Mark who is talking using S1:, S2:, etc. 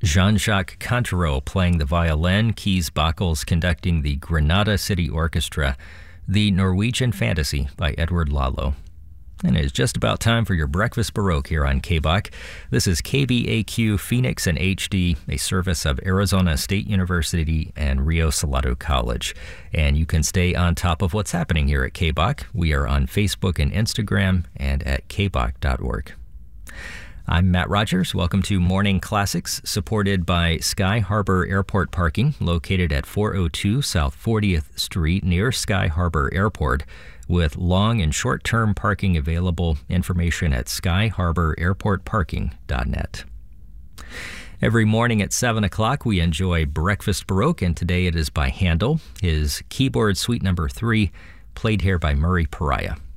S1: Jean-Jacques Cantereau playing the violin, Kees Bockels conducting the Granada City Orchestra, The Norwegian Fantasy by Edward Lalo. And it's just about time for your Breakfast Baroque here on KBOC. This is KBAQ Phoenix and HD, a service of Arizona State University and Rio Salado College. And you can stay on top of what's happening here at KBOC. We are on Facebook and Instagram and at kboc.org. I'm Matt Rogers. Welcome to Morning Classics, supported by Sky Harbor Airport Parking, located at 402 South 40th Street near Sky Harbor Airport, with long and short-term parking available. Information at skyharbor.airportparking.net. Every morning at 7 o'clock, we enjoy Breakfast Baroque, and today it is by Handel, his Keyboard Suite No. 3, played here by Murray Pariah.